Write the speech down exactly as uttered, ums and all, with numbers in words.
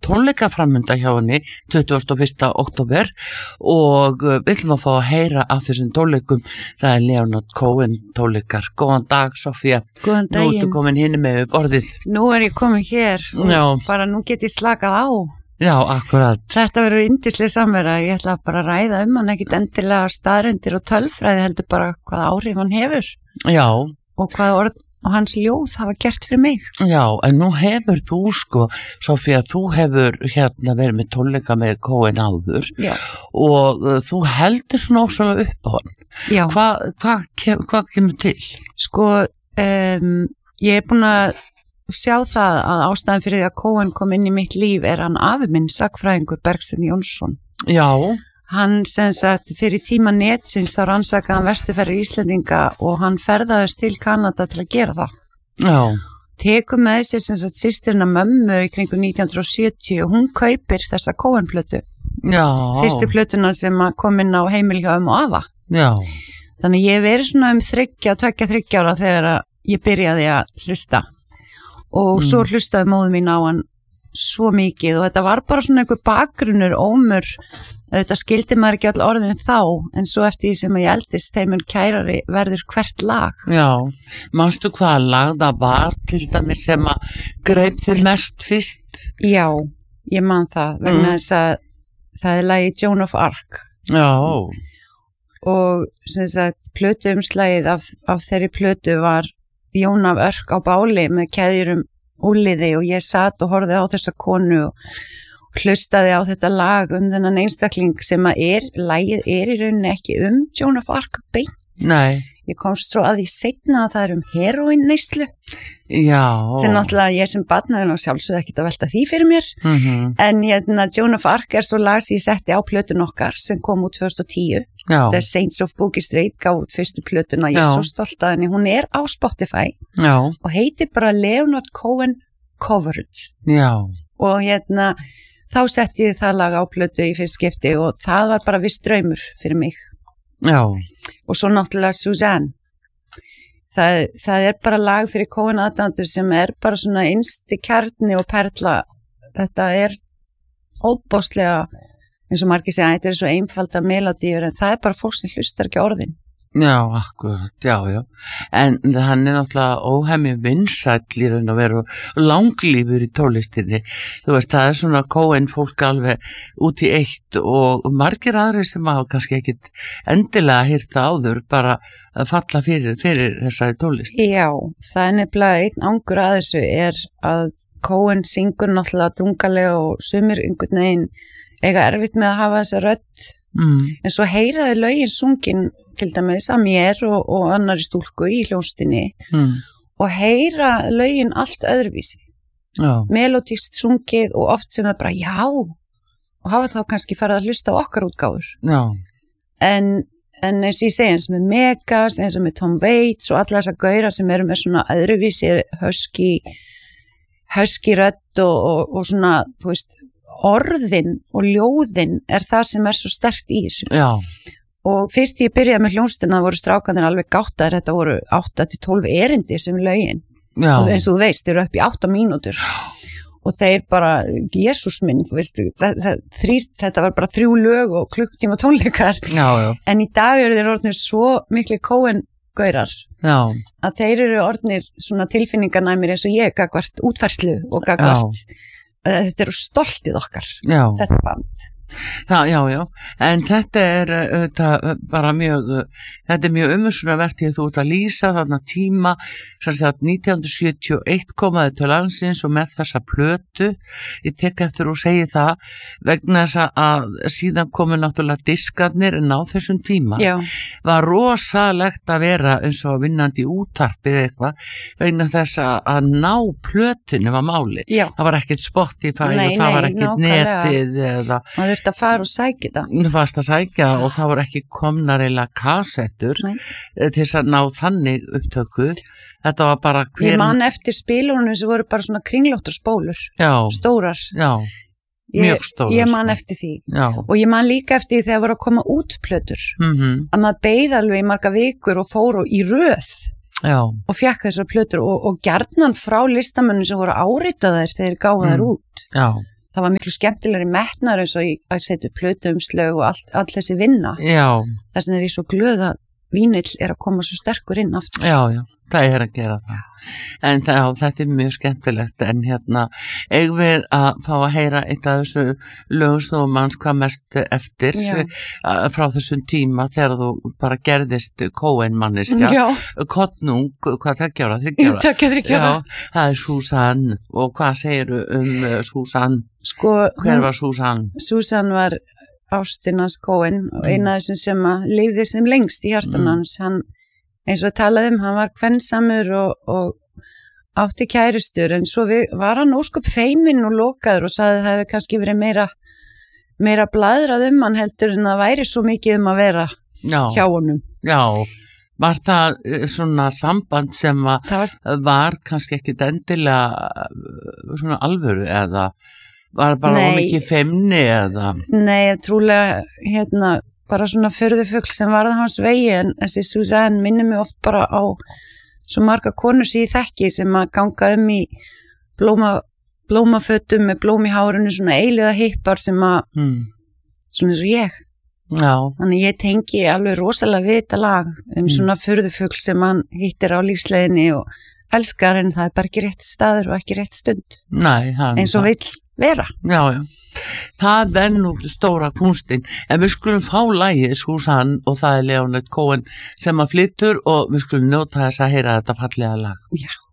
tónleikaframvinda hjá henni tuttugasta og fyrsta október og við ætlum að fá að heyra af þessum tónleikum. Það er Leonard Cohen tónleikar. Góðan dag, Sofía. Góðan daginn. Nú ertu komin hinni með upp orðið. Nú er ég komin hér og Já. bara nú get ég slakað á. Já, akkurat. Þetta verður yndisleg samvera. Ég ætla bara að ræða um hann, ekkit endilega staðreyndir og tölfræði, heldur bara hvaða áhrif hann hefur. Já. Og hvaða orð og hans ljóð hafa gert fyrir mig. Já, en nú hefur þú sko, Sofía, þú hefur hérna verið með tónleika með Cohen áður. Já. Og uh, þú heldur svona ósvöla upp á hann. Já. Hvað hva, kem, hva kemur til? Sko, um, ég er búin að sjá það að ástæðan fyrir því að Cohen kom inn í mitt líf er hann afi minn, sagnfræðingur Bergsteinn Jónsson. Já. Hann sem sagt fyrir tíma netsins þá rannsakaði hann vesturferðir Íslendinga og hann ferðaðist til Kanada til að gera það. Já. Tekur með sér sem sagt systirina mömmu í kringum nítján hundruð og sjötíu og hún kaupir þessa Cohen-plötu. Já. Fyrstu plötuna sem kom inn á heimili hjá ömmu og afa. Já. Þannig ég verið svona um þriggja, tvekja þriggja ára þegar ég byrjaði að hlusta. Og mm. svo hlustaði móður mín á hann svo mikið og þetta var bara svona einhver bakgrunnur, ómur. Þetta skildi maður ekki all orðin þá, en svo eftir því sem ég eldist, þeim en kærari verður hvert lag. Já, manstu hvaða lag það var til dæmis sem að greip þig mest fyrst? Já, ég man það, vegna Mm. þess að það er lagið Joan of Arc. Já. Og sem sagt, plötuumslagið af, af þeirri plötu var Jón af Örk á báli með keðjurum úliði og ég sat og horfði á þessa konu og hlustaði á þetta lag um þennan einstakling sem að er, lagið er í rauninni ekki um Joan of Arc beint. Nei. Ég komst svo að því seinna að það er um heroín neyslu. Já. Sem náttúrulega ég sem barnaði og sjálfsögðu ekkert að velta því fyrir mér. Mm-hmm. En hérna Joan of Arc er svo lag sem ég setti á plötun okkar sem kom út tvö þúsund og tíu. Já. The Saints of Boogie Street gaf út fyrstu plötuna. Ég er Já. svo stolt að henni. Hún er á Spotify. Já. Og heitir bara Leonard Cohen Covered. Já. Og hérna þá setti ég það lag á plötu í fyrst skipti og það var bara viss draumur fyrir mig. Já. Og svo náttúrulega Suzanne. Það, það er bara lag fyrir Cohen aðdándur sem er bara svona innsti kjarni og perla. Þetta er óbáslega, eins og margir segja, þetta er svo einfaldar melodíur en það er bara fólk sem hlustar ekki orðin. Já, akkurat, já, já. En hann er náttúrulega óhemmi vinsæll í raun og veru langlífur í tónlistinni. Þú veist, það er svona Cohen fólk alveg út í eitt og margir aðrir sem hafa kannski ekkit endilega hýrt áður bara að falla fyrir, fyrir þessari tónlist. Já, það er nefnilega einn angur að þessu er að Cohen syngur náttúrulega drungalega og sumir einhvern veginn eiga erfitt með að hafa þessa rödd. Mm. En svo heyraði lögin sungin til dæmis að mér og, og annari stúlku í hljónstinni Mm. og heyra lögin allt öðruvísi. Já. Melodíst sungið og oft sem það bara já og hafa þá kannski farið að hlusta á okkar útgáfur. Já. En, en eins og ég segi eins með Megas, eins og með Tom Waits og alla þessa gaura sem eru með svona öðruvísi husky, husky rödd og, og, og svona, þú veist, orðin og ljóðin er það sem er svo sterkt í þessu. Já. Og fyrst ég byrjaði með hljónstina voru strákanir alveg gáttaðir, þetta voru átta til tólf erindi sem lögin. Já. Og eins og þú veist, þeir eru upp í átta mínútur. Og þeir bara, Jesús minn, þú veist, það, það, þrýr, þetta var bara þrjú lög og klukktíma tónleikar. Já, já. En í dag eru þeir orðnir svo miklu Cohen-gaurar Já. að þeir eru orðnir svona tilfinningarnæmir eins og ég gagvart útfærslu og gagvart. Þetta eru stoltið okkar, Já. þetta band. Já, já, já, en þetta er uh, bara mjög, uh, þetta er mjög umhugsunarvert því að þú ert að lýsa þarna tíma, sem sagt nítján hundruð sjötíu og eitt komaði til landsins og með þessa plötu, ég tek eftir og segi það, vegna þess að síðan komu náttúrulega diskarnir en á þessum tíma, Já. var rosalegt að vera eins og vinnandi í útvarpið eitthvað, vegna þess að ná plötinu var máli, Já. það var ekkert Spotify Nei, og það nei, var ekkert nákvæmlega. netið eða Maður þurfti að fara og sækja það. fast að sækja og það voru ekki komnar eiginlega kassettur Nei. til þess að ná þannig upptöku. Þetta var bara hver... Ég man eftir spilunum sem voru bara svona kringlóttar spólur, Já, stórar. já, Ég, mjög stórar. ég man sko. eftir því. Já. Og ég man líka eftir því þegar voru að koma út plötur. Mhm. Að maður beið alveg í marga vikur og fór í röð Já. og fekk þessar plötur og, og gjarnan frá listamönnum sem voru áritaðir þegar gáðu þær Mm. út. Já. það var miklu skemmtilegri metnar eins og að setja plötu um slög og allt, all þessi vinna. Já. Þess vegna er ég svo glöð að vínill er að koma svo sterkur inn aftur. Já, já, það er að gera það. En það, já, þetta er mjög skemmtilegt, en hérna, eigum við að fá að heyra eitt af þessu lögustofumans hvað mest eftir Já. frá þessum tíma þegar þú bara gerðist Cohen-manniska. Já. Kottnung, hvað þriggja ára, þriggja ára? Þriggja, þriggja ára. Já, það er Susan, og hvað segirðu um uh, Susan? Sko, Hver var Susan? Susan var ástinans Cohen og eina af þessum sem að lifði sem lengst í hjartan Mm. hans. Hann, eins og talaði um, hann var kvensamur og, og átti kærustur, en svo við, var hann ósköp feiminn og lokaður og sagði að það hefði kannski verið meira, meira bladrað um hann heldur en það væri svo mikið um að vera Já, hjá honum. já, var það eh, svona samband sem að Það var, var kannski ekkit endilega uh, svona alvöru eða var bara Nei. of mikið feimni eða nei, trúlega hérna bara svona förðufugl sem varð hans vegi, en þessi Susanne minnir mig oft bara á svo marga konur sem ég þekki sem að ganga um í blóma, blómafötum með blóm í hárinu, svona eiliða hippar sem að, hmm. svona eins og ég. Já, Þannig ég tengi alveg rosalega við þetta lag um svona förðufugl sem hann hittir á lífsleiðinni og elskar, en það er bara ekki rétt staður og ekki rétt stund næ, það eins og vill vera. Já, já, það er nú stóra kúnstin, en við skulum fá lagið Susan og það er Leonard Cohen sem að flytur og við skulum njóta þess að heyra þetta fallega lag. Já.